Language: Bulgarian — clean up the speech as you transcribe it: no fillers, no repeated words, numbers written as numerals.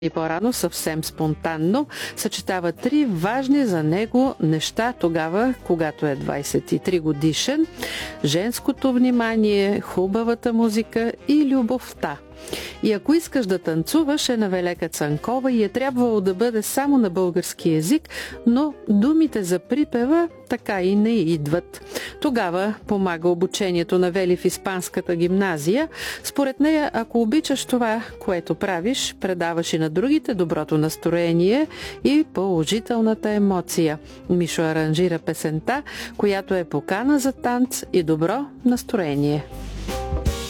и по-рано съвсем спонтанно съчетава три важни за него неща тогава, когато е 23 годишен: женското внимание, хубавата музика и любовта. И ако искаш да танцуваш, е на Велека Цанкова и е трябвало да бъде само на български език, но думите за припева така и не идват. Тогава помага обучението на Вели в испанската гимназия. Според нея, ако обичаш това, което правиш, предаваш и на другите доброто настроение и положителната емоция. Мишо аранжира песента, която е покана за танц и добро настроение.